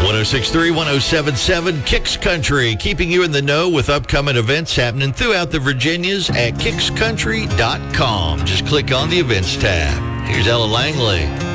1063, 1077, Kicks Country, keeping you in the know with upcoming events happening throughout the Virginias at kickscountry.com. Just click on the events tab. Here's Ella Langley.